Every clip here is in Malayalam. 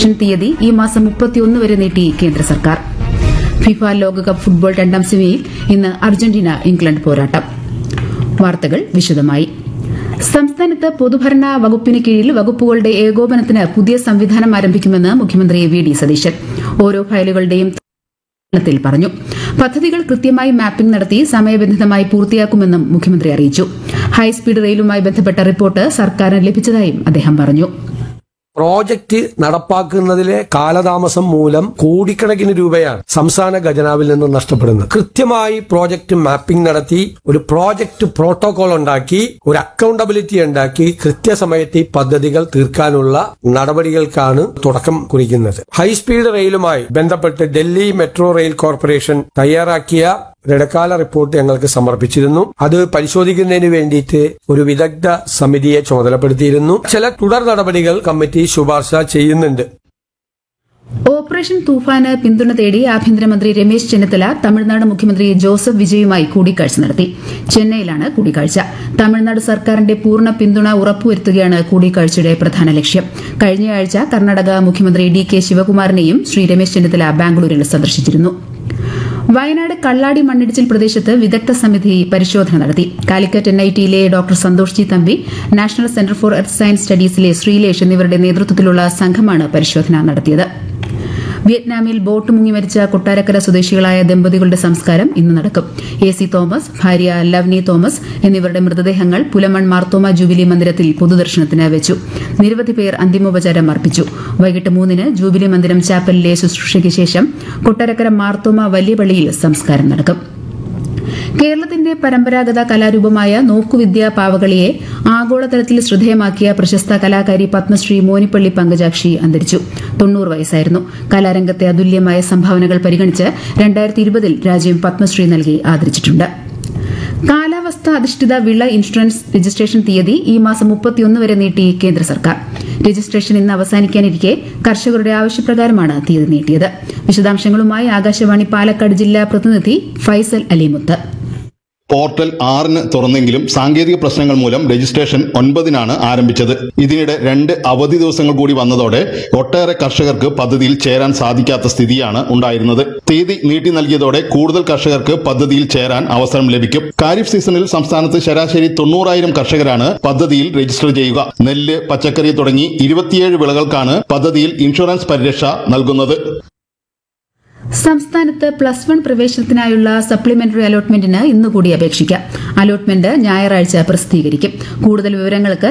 രജിസ്ട്രേഷൻ തീയതി ഈ മാസം 31 വരെ നീട്ടി കേന്ദ്ര സർക്കാർ. ഫിഫ ലോകകപ്പ് ഫുട്ബോൾ രണ്ടാം സെമിയിൽ ഇന്ന് അർജന്റീന ഇംഗ്ലണ്ട് പോരാട്ടം. വാർത്തകൾ വിശദമായി. സംസ്ഥാനത്ത് പൊതുഭരണ വകുപ്പിന് കീഴിൽ വകുപ്പുകളുടെ ഏകോപനത്തിന് പുതിയ സംവിധാനം ആരംഭിക്കുമെന്ന് മുഖ്യമന്ത്രി വി.ഡി. സതീശൻ ഓരോ ഫയലുകളുടെയും ത്തിൽ പറഞ്ഞു. പദ്ധതികൾ കൃത്യമായി മാപ്പിംഗ് നടത്തി സമയബന്ധിതമായി പൂർത്തിയാക്കുമെന്നും മുഖ്യമന്ത്രി അറിയിച്ചു. ഹൈസ്പീഡ് റെയിലുമായി ബന്ധപ്പെട്ട റിപ്പോർട്ട് സർക്കാരിന് ലഭിച്ചതായും അദ്ദേഹം പറഞ്ഞു. പ്രോജക്റ്റ് നടപ്പാക്കുന്നതിലെ കാലതാമസം മൂലം കോടിക്കണക്കിന് രൂപയാണ് സംസ്ഥാന ഖജനാവിൽ നിന്ന് നഷ്ടപ്പെടുന്നത്. കൃത്യമായി പ്രോജക്റ്റ് മാപ്പിംഗ് നടത്തി ഒരു പ്രോജക്റ്റ് പ്രോട്ടോകോൾ ഉണ്ടാക്കി ഒരു അക്കൌണ്ടബിലിറ്റി ഉണ്ടാക്കി കൃത്യസമയത്ത് ഈ പദ്ധതികൾ തീർക്കാനുള്ള നടപടികൾക്കാണ് തുടക്കം കുറിക്കുന്നത്. ഹൈസ്പീഡ് റെയിലുമായി ബന്ധപ്പെട്ട് ഡൽഹി മെട്രോ റെയിൽ കോർപ്പറേഷൻ തയ്യാറാക്കിയ ഇടക്കാല റിപ്പോർട്ട് ഞങ്ങൾക്ക് സമർപ്പിച്ചിരുന്നു. അത് പരിശോധിക്കുന്നതിന് വേണ്ടിയിട്ട് ഒരു വിദഗ്ധ സമിതിയെ ചുമതലപ്പെടുത്തിയിരുന്നു. ചില തുടർ നടപടികൾ കമ്മിറ്റി ശുപാർശ ചെയ്യുന്നുണ്ട്. ഓപ്പറേഷൻ തൂഫാന് പിന്തുണ തേടി ആഭ്യന്തരമന്ത്രി രമേശ് ചെന്നിത്തല തമിഴ്നാട് മുഖ്യമന്ത്രി ജോസഫ് വിജയുമായി കൂടിക്കാഴ്ച നടത്തി. ചെന്നൈയിലാണ് കൂടിക്കാഴ്ച. തമിഴ്നാട് സർക്കാരിന്റെ പൂർണ്ണ പിന്തുണ ഉറപ്പുവരുത്തുകയാണ് കൂടിക്കാഴ്ചയുടെ പ്രധാന ലക്ഷ്യം. കഴിഞ്ഞയാഴ്ച കർണാടക മുഖ്യമന്ത്രി ഡി.കെ. ശിവകുമാറിനെയും ശ്രീ രമേശ് ചെന്നിത്തല ബാംഗ്ലൂരിൽ സന്ദർശിച്ചിരുന്നു. വയനാട് കള്ളാടി മണ്ണിടിച്ചിൽ പ്രദേശത്ത് വിദഗ്ധ സമിതി പരിശോധന നടത്തി. Calicut എൻഐടിയിലെ doctor Santhosh G Thampi, national centre for earth science സ്റ്റഡീസിലെ Sreelesh എന്നിവരുടെ നേതൃത്വത്തിലുള്ള സംഘമാണ് പരിശോധന നടത്തിയത്. വിയറ്റ്നാമിൽ ബോട്ട് മുങ്ങി മരിച്ച കൊട്ടാരക്കര സ്വദേശികളായ ദമ്പതികളുടെ സംസ്കാരം ഇന്ന് നടക്കും. എ.സി. തോമസ്, ഭാര്യ ലവ്നി തോമസ് എന്നിവരുടെ മൃതദേഹങ്ങൾ പുലമൺ മാർത്തോമ ജൂബിലി മന്ദിരത്തിൽ പൊതുദർശനത്തിന് വെച്ചു. നിരവധി പേർ അന്തിമോപചാരം അർപ്പിച്ചു. വൈകിട്ട് 3-ന് ജൂബിലി മന്ദിരം ചാപ്പലിലെ ശുശ്രൂഷയ്ക്ക് ശേഷം കൊട്ടാരക്കര മാർത്തോമ വലിയ പള്ളിയിൽ സംസ്കാരം നടക്കും. കേരളത്തിന്റെ പരമ്പരാഗത കലാരൂപമായ നോക്കുവിദ്യ പാവകളിയെ ആഗോളതലത്തിൽ ശ്രദ്ധേയമാക്കിയ പ്രശസ്ത കലാകാരി പത്മശ്രീ മോനിപ്പള്ളി പങ്കജാക്ഷി അന്തരിച്ചു. 90 വയസ്സായിരുന്നു. കലാരംഗത്തെ അതുല്യമായ സംഭാവനകൾ പരിഗണിച്ച് 2020 രാജ്യം പത്മശ്രീ നൽകി ആദരിച്ചിട്ടുണ്ട്. കാലാവസ്ഥ അധിഷ്ഠിത വിള ഇൻഷുറൻസ് രജിസ്ട്രേഷൻ തീയതി ഈ മാസം 31 വരെ നീട്ടി കേന്ദ്ര സർക്കാർ. രജിസ്ട്രേഷൻ ഇന്ന് അവസാനിക്കാനിരിക്കെ കർഷകരുടെ ആവശ്യപ്രകാരമാണ് തീയതി നീട്ടിയത്. വിശദാംശങ്ങളുമായി ആകാശവാണി പാലക്കാട് ജില്ലാ പ്രതിനിധി ഫൈസൽ അലിമുത്ത്. പോർട്ടൽ 6-ന് തുറന്നെങ്കിലും സാങ്കേതിക പ്രശ്നങ്ങൾ മൂലം രജിസ്ട്രേഷൻ 9-നാണ് ആരംഭിച്ചത്. ഇതിനിടെ 2 അവധി ദിവസങ്ങൾ കൂടി വന്നതോടെ ഒട്ടേറെ കർഷകർക്ക് പദ്ധതിയിൽ ചേരാൻ സാധിക്കാത്ത സ്ഥിതിയാണ് ഉണ്ടായിരുന്നത്. തീയതി നീട്ടി നൽകിയതോടെ കൂടുതൽ കർഷകർക്ക് പദ്ധതിയിൽ ചേരാൻ അവസരം ലഭിക്കും. ഖാരിഫ് സീസണിൽ സംസ്ഥാനത്ത് ശരാശരി 90,000 കർഷകരാണ് പദ്ധതിയിൽ രജിസ്റ്റർ ചെയ്യുക. നെല്ല്, പച്ചക്കറി തുടങ്ങി 27 വിളകൾക്കാണ് പദ്ധതിയിൽ ഇൻഷുറൻസ് പരിരക്ഷ നൽകുന്നത്. സംസ്ഥാനത്ത് +1 പ്രവേശനത്തിനായുള്ള സപ്ലിമെന്ററി അലോട്ട്മെന്റിന് ഇന്നുകൂടി അപേക്ഷിക്കാം. അലോട്ട്മെന്റ് ഞായറാഴ്ച പ്രസിദ്ധീകരിക്കും. കൂടുതൽ വിവരങ്ങൾക്ക്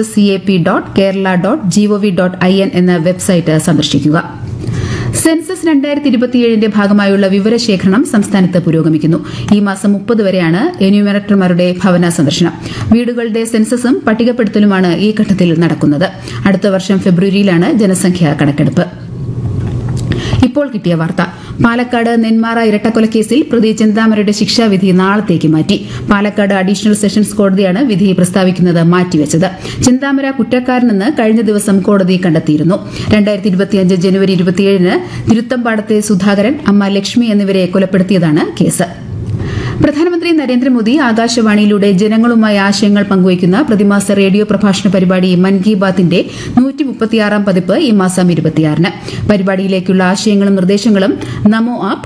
hscap.kerala.gov.in എന്ന വെബ്സൈറ്റ് സന്ദർശിക്കുക. സെൻസസ് 2027ന്റെ ഭാഗമായുള്ള വിവരശേഖരണം സംസ്ഥാനത്ത് പുരോഗമിക്കുന്നു. ഈ മാസം 30 വരെയാണ് എന്യൂമറേറ്റർമാരുടെ ഭവന സന്ദർശനം. വീടുകളുടെ സെൻസസും പട്ടികപ്പെടുത്തലുമാണ് ഈ ഘട്ടത്തിൽ നടക്കുന്നത്. അടുത്ത വർഷം ഫെബ്രുവരിയിലാണ് ജനസംഖ്യാ കണക്കെടുപ്പ്. ഇപ്പോൾ കിട്ടിയ വാർത്ത. പാലക്കാട് നെന്മാറ ഇരട്ടക്കൊലക്കേസിൽ പ്രതി ചിന്താമരയുടെ ശിക്ഷാവിധി നാളത്തേക്ക് മാറ്റി. പാലക്കാട് അഡീഷണൽ സെഷൻസ് കോടതിയാണ് വിധി പ്രസ്താവിക്കുന്നത് മാറ്റിവെച്ചത്. ചിന്താമര കുറ്റക്കാരനെന്ന് കഴിഞ്ഞ ദിവസം കോടതി കണ്ടെത്തിയിരുന്നു. 2025 ജനുവരി 27-ന് തിരുത്തമ്പാടത്തെ സുധാകരൻ, അമ്മ ലക്ഷ്മി എന്നിവരെ കൊലപ്പെടുത്തിയതാണ് കേസ്. പ്രധാനമന്ത്രി നരേന്ദ്രമോദി ആകാശവാണിയിലൂടെ ജനങ്ങളുമായി ആശയങ്ങൾ പങ്കുവയ്ക്കുന്ന പ്രതിമാസ റേഡിയോ പ്രഭാഷണ പരിപാടി മൻ കി ബാത്തിന്റെ 136-ാം പതിപ്പ് ഈ മാസം 26-ന്. പരിപാടിയിലേക്കുള്ള ആശയങ്ങളും നിർദ്ദേശങ്ങളും നമോ ആപ്പ്,